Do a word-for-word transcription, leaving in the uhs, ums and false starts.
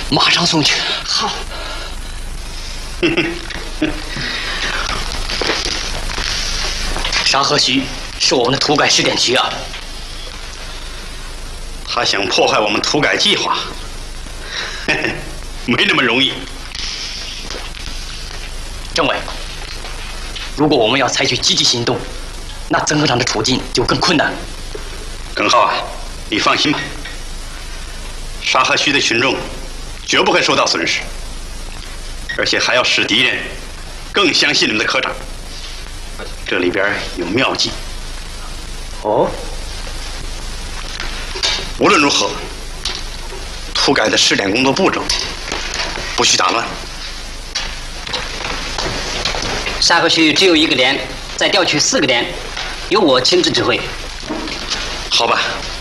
马上送去。 好。 沙河虚是我们的土改试点局啊， 他想破坏我们土改计划，没那么容易。 政委，如果我们要采取积极行动，那曾科长的处境就更困难。 耿浩啊，你放心吧，沙河区的群众绝不会受到损失，而且还要使敌人更相信你们的科长。这里边有妙计。 哦。 无论如何，土改的试点工作步骤不许打乱。 沙河区只有一个连，再调取四个连，由我亲自指挥。 好吧，